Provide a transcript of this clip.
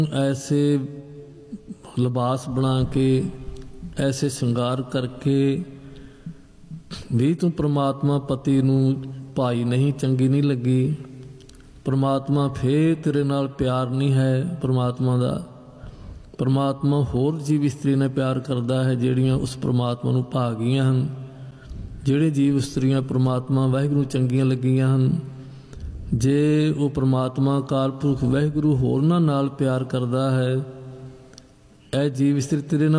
ऐसे लिबास बना के, ऐसे श्रृंगार करके भी तू परमात्मा पति नूं भाई नहीं, चंगी नहीं लगी, परमात्मा फिर तेरे नाल प्यार नहीं है परमात्मा दा। परमात्मा होर जीव इस्त्री ने प्यार करता है जिहड़ियां उस परमात्मा नूं भा गईयां हन। जिहड़े जीव इस्त्रियां परमात्मा वाहिगुरू चंगियां लगियां हन, जे वो परमात्मा काल पुरख वाहिगुरू होरनां नाल प्यार करता है, ए जीव इस्त्री तेरे नाल